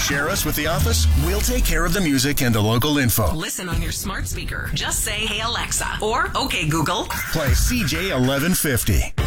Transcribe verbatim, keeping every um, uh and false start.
share us with the office, we'll take care of the music and the local info. Listen on your smart speaker. Just say, "Hey Alexa," or "Okay Google." Play C J eleven fifty.